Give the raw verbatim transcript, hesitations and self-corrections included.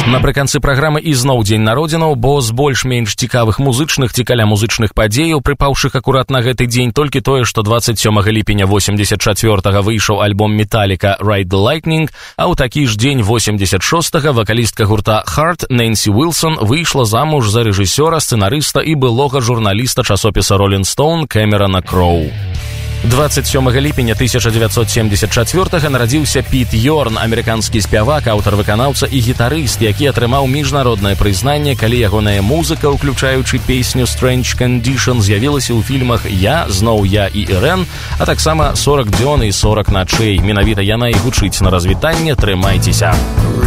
Напрыканцы праграмы ізноў дзень народзінаў, бо з больш-менш цікавых музычных ці каля музычных падзеяў, прыпаўшых акурат на гэты дзень, толькі тое, што дваццаць сёмага ліпеня восемьдесят чацвёртага выйшаў альбом Metallica Ride the Lightning, а ў такі ж дзень восемьдесят шостага вакалістка гурта Heart Нэнсі Уилсон выйшла замуж за рэжысёра, сцэнарыста і былога журналіста часопіса Rolling Stone Кэмерана Кроу. дваццаць сёмага ліпеня тысяча дзевяцьсот семьдесят чацвёртага нарадзіўся Піт Йорн, амерыканскі спявак, аўтар-выканаўца і гітарыст, які атрымаў міжнароднае прызнанне, калі ягоная музыка, уключаючы песню Strange Condition, з'явілася ў фільмах «Я», «Зноў я» і «Ірэн», а таксама «сорок дзён» і «сорок начэй». Менавіта яна і гучыць на развітанне. Трымайцеся!